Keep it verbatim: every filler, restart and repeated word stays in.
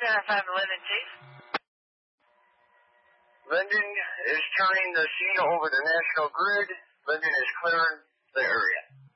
five eleven, Chief. Linden is turning the scene over to National Grid. Linden is clearing the area.